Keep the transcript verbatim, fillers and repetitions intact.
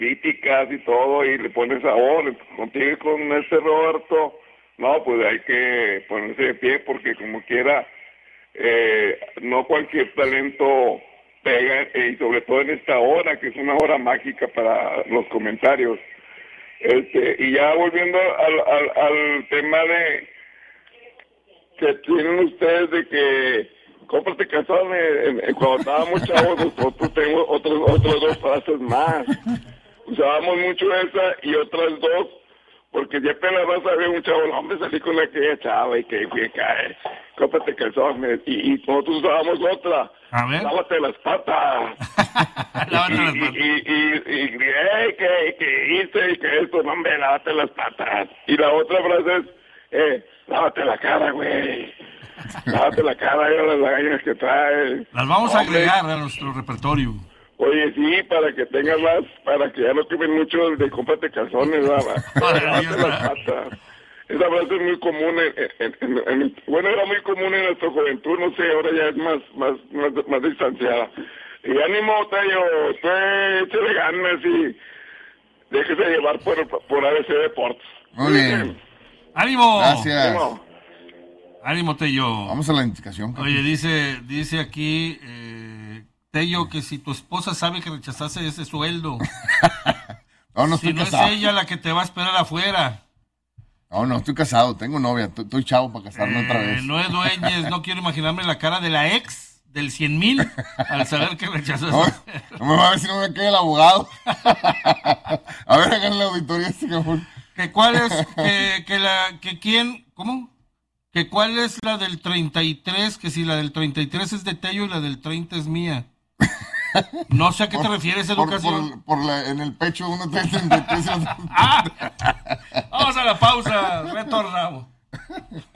críticas y todo, y le pones sabor. Contigo y con este Roberto, no, pues hay que ponerse de pie, porque como quiera, eh, no cualquier talento pega, eh, y sobre todo en esta hora, que es una hora mágica para los comentarios. Este, y ya volviendo al, al, al tema de que tienen ustedes de que cómprate calzones, cuando estábamos chavos nosotros tenemos otros, otras dos frases más. Usábamos mucho esa y otras dos, porque ya apenas vas a ver un chavo, no, hombre, salí con aquella chava y que fui cae, cómprate calzones, y, y nosotros usábamos otra, a ver, lávate las patas. Lávate y, las patas. Y, y, y, y, hey, que, que hice y que esto, no, hombre, lávate las patas. Y la otra frase es, eh, lávate la cara, güey. Lávate la cara, ya las lagañas que traes. Las vamos no, a agregar a nuestro repertorio. Oye, sí, para que tengas más, para que ya no quemen mucho de cómprate calzones, ¿verdad? Lávate las patas. Esa frase es muy común, en, en, en, en, bueno, era muy común en nuestra juventud, no sé, ahora ya es más, más, más, más distanciada. Y ánimo, Tayo, usted échale ganas y déjese llevar por, por A B C Deportes. Muy bien. ¡Ánimo! Gracias. Ánimo. Ánimo, Tello. Vamos a la identificación. Oye, dice, dice aquí, eh, Tello, que si tu esposa sabe que rechazaste ese sueldo, no, no si estoy no casado. es ella la que te va a esperar afuera. No, no estoy casado, tengo novia, t- estoy chavo para casarme Eh, otra vez. no es dueñez, no quiero imaginarme la cara de la ex del cien mil al saber que rechazó No, eso. no me va a ver si no me queda el abogado. A ver, hagan la auditoría este cabrón. Que cuál es, que, que la, que quién, ¿cómo? Que cuál es la del treinta y tres, que si la del treinta y tres es de Tello y la del treinta es mía. No sé a qué te refieres, Por, educación. por, por la, en el pecho uno tiene treinta y tres. Ah, vamos a la pausa, retornamos.